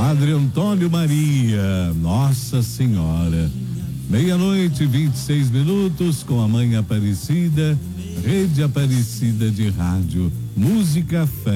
Padre Antônio Maria, Nossa Senhora. 00:26 com a Mãe Aparecida, Rede Aparecida de Rádio, música, fé.